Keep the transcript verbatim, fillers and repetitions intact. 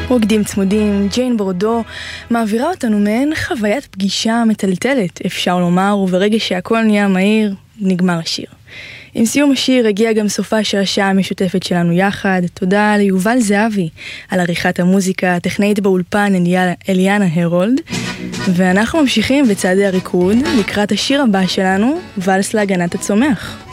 רוקדים צמודים, ג'יין בורדו מעבירה אותנו מעין חוויית פגישה מטלטלת, אפשר לומר, וברגע שהכל נהיה מהיר, נגמר השיר. עם סיום השיר הגיע גם סופה של השעה המשותפת שלנו יחד. תודה ליובל זהבי על עריכת המוזיקה, הטכנאית באולפן אליאנה הרולד, ואנחנו ממשיכים בצעדי הריקוד לקראת השיר הבא שלנו, ולס להגנת הצומח.